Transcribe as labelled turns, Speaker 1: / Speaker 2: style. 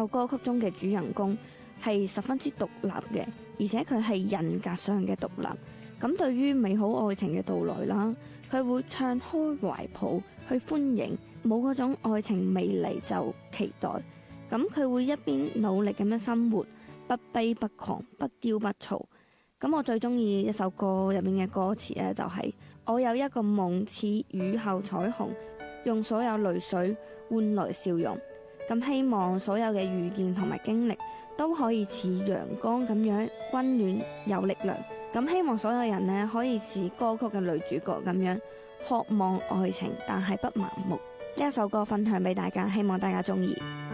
Speaker 1: 首歌曲中嘅主人公係十分之獨立嘅，而且佢係人格上嘅獨立。咁對於美好愛情嘅到來啦，佢會唱開懷抱去歡迎，冇嗰種愛情未嚟就期待。咁佢會一邊努力咁樣生活，不卑不亢，不驕不躁。咁我最中意一首歌入面嘅歌詞咧，就係我有一個夢似雨後彩虹，用所有淚水換來笑容。咁希望所有嘅遇見同埋經歷都可以似陽光咁樣溫暖有力量。咁希望所有人呢，可以似歌曲嘅女主角咁樣渴望愛情，但係不盲目。呢一首歌分享俾大家，希望大家中意。